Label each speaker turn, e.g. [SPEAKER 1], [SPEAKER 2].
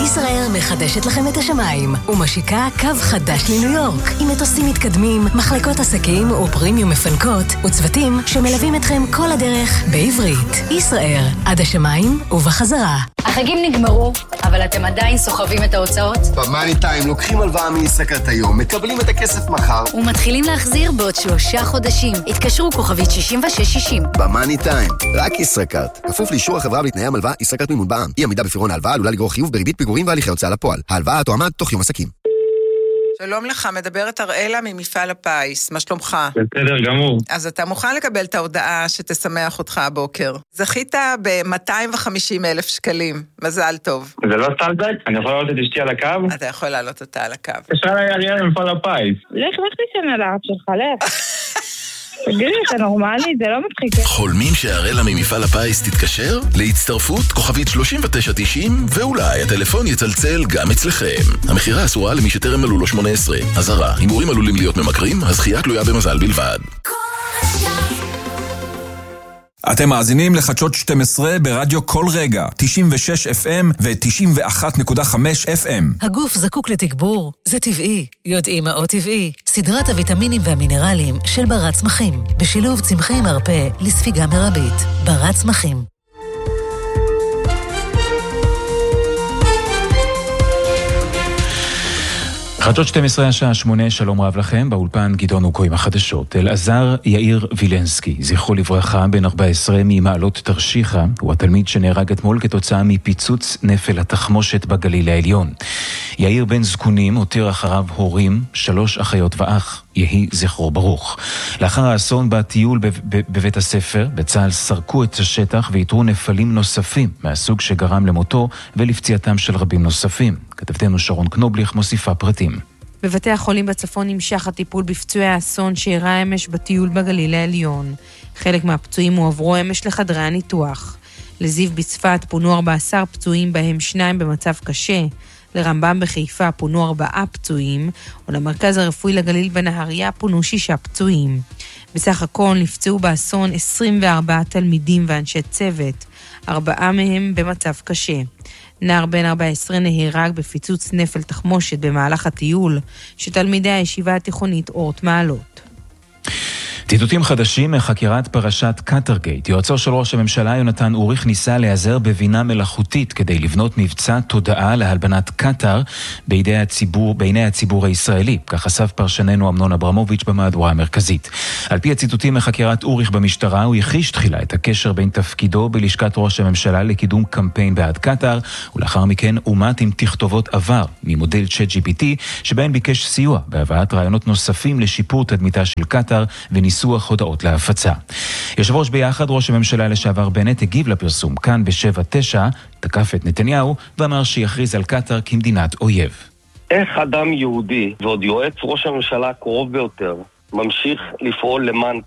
[SPEAKER 1] ישראל מחדשת לכם את השמיים ומשיקה קו חדש לניו יורק עם מטוסים מתקדמים, מחלקות עסקים ופרימיום מפנקות וצוותים שמלווים אתכם כל הדרך בעברית. ישראל, עד השמיים ובחזרה.
[SPEAKER 2] החגים נגמרו, אבל אתם עדיין סוחבים את ההוצאות?
[SPEAKER 3] במאני טיים לוקחים הלוואה מישראכרט היום, מקבלים את הכסף מחר
[SPEAKER 2] ומתחילים להחזיר בעוד 3 חודשים. התקשרו כוכבית 6660.
[SPEAKER 3] במאני טיים, רק ישראכרט. כפוף לאישור החברה ולתנאי המלווה, ישראכרט מימון בע"מ. אי עמידה בפירעון ההלוואה עלולה לגרור חיוב בריבית פיגורים והליכי הוצאה לפועל. ההלוואה תואמה תוך יום עסקים.
[SPEAKER 4] שלום לך, מדברת אראלה ממפעל הפיס. מה שלומך?
[SPEAKER 5] בסדר גמור.
[SPEAKER 4] אז אתה מוכן לקבל את ההודעה שתשמח אותך הבוקר. זכית ב-250,000 שקלים. מזל טוב.
[SPEAKER 5] זה לא סטלבק? אני יכול לעלות את אשתי על הקו?
[SPEAKER 4] אתה יכול לעלות אותה על הקו.
[SPEAKER 5] תשאל לי אריאל ממפעל הפיס.
[SPEAKER 6] לך תישן על הארץ שלך, לך. תגידי, אתה נורמלי? זה לא מצחיק.
[SPEAKER 7] חולמים שהאראלה ממפעל הפיס תתקשר? להצטרפות כוכבית 3990 ואולי הטלפון יצלצל גם אצלכם. המחירה אסורה למי שטרם מלאו לו 18. אזהרה, הימורים עלולים להיות ממכרים, הזכייה תלויה במזל בלבד.
[SPEAKER 8] אתם מאזינים לחדשות 12 ברדיו כל רגע, 96 FM ו-91.5 FM.
[SPEAKER 1] הגוף זקוק לתגבור, זה טבעי. יודעים מה עוד טבעי? סדרת הוויטמינים והמינרלים של ברת צמחים, בשילוב צמחי מרפא לספיגה מרבית. ברת צמחים.
[SPEAKER 9] חדשות 12 השעה 8, שלום רב לכם, באולפן גדעון אוקו עם החדשות. אלעזר יאיר וילנסקי, זכרו לברכה, בן 14 ממעלות תרשיחא, הוא התלמיד שנהרג אתמול כתוצאה מפיצוץ נפל התחמושת בגליל העליון. יאיר בן זקונים הותיר אחריו הורים, 3 אחיות ואח, יהי זכרו ברוך. לאחר האסון בטיול בבית הספר, בצה"ל סרקו את השטח ויתרו נפלים נוספים מהסוג שגרם למותו ולפציעתם של רבים נוספים. כתבתנו שרון קנובליך מוסיפה פרטים.
[SPEAKER 10] בבתי החולים בצפון נמשך הטיפול בפצועי האסון שאירע אמש בטיול בגליל העליון. חלק מהפצועים הועברו אמש לחדרי הניתוח. לזיו בצפת פונו 14 פצועים, בהם 2 במצב קשה. לרמב"ם בחיפה פונו 4 פצועים, ולמרכז הרפואי לגליל בנהריה פונו 6 פצועים. בסך הכל נפצעו באסון 24 תלמידים ואנשי צוות, 4 מהם במצב קשה. נער בן 14 נהרג בפיצוץ נפל תחמושת במהלך הטיול, שתלמידי הישיבה התיכונית אורט מעלות.
[SPEAKER 9] ציטוטים חדשים מחקירת פרשת קטרגייט. יועצו של ראש הממשלה יונתן אוריך ניסה להיעזר בבינה מלאכותית כדי לבנות מבצע תודעה להלבנת קטר בעיני הציבור הישראלי. כך חשף פרשננו אמנון אברמוביץ' במהדורה המרכזית. על פי הציטוטים מחקירת אוריך במשטרה, הוא הכחיש תחילה את הקשר בין תפקידו בלשכת ראש הממשלה לקידום קמפיין בעד קטר, ולאחר מכן אומת עם תכתובות עבר ממודל ChatGPT, שבהן ביקש סיוע בהבאת רעיונות נוספים לשיפור תדמיתה של קטר וניסוח הודעות להפצה. יושב ראש ביחד, ראש הממשלה לשעבר בנט, הגיב לפרסום כאן ב-7-9, תקף את נתניהו ואמר שיכריז על קטר כמדינת אויב.
[SPEAKER 11] איך אדם יהודי ועוד יועץ ראש הממשלה הקרוב ביותר ממשיך לפעול למען